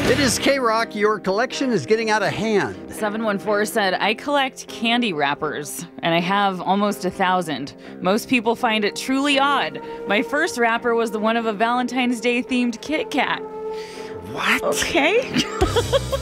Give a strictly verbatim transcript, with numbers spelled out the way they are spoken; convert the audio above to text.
It is K-Rock. Your collection is getting out of hand. seven one four said, I collect candy wrappers, and I have almost a thousand. Most people find it truly odd. My first wrapper was the one of a Valentine's Day themed Kit Kat. What? Okay.